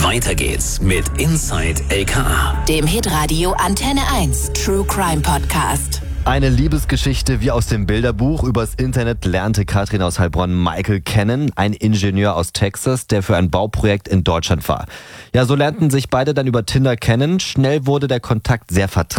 Weiter geht's mit Inside LKA. Dem Hitradio Antenne 1 True Crime Podcast. Eine Liebesgeschichte wie aus dem Bilderbuch. Übers Internet lernte Katrin aus Heilbronn Michael kennen, ein Ingenieur aus Texas, der für ein Bauprojekt in Deutschland war. Ja, so lernten sich beide dann über Tinder kennen. Schnell wurde der Kontakt sehr vertraut.